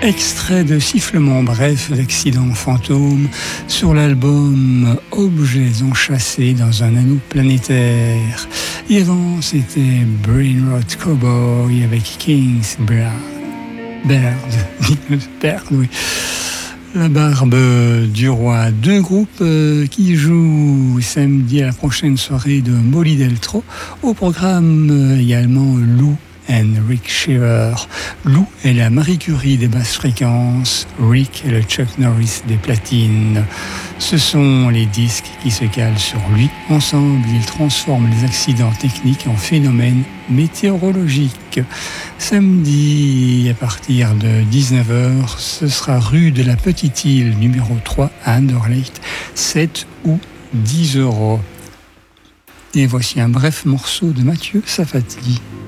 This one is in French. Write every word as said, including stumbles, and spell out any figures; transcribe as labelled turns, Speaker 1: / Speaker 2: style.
Speaker 1: Extrait de sifflement bref d'accident fantôme sur l'album Objets enchâssés dans un anneau planétaire. Et avant, c'était Brainrot Cowboy avec Kings Bird. Bird. Bird, oui. La barbe du roi. Deux groupes euh, qui jouent samedi à la prochaine soirée de Molly Deltro. Au programme euh, également Lou and Rick Shiver. Lou est la Marie Curie des basses fréquences, Rick est le Chuck Norris des platines. Ce sont les disques qui se calent sur lui. Ensemble, ils transforment les accidents techniques en phénomènes météorologiques. Samedi, à partir de dix-neuf heures, ce sera rue de la Petite Île, numéro trois, à Anderlecht, sept ou dix euros. Et voici un bref morceau de Mathieu Safati.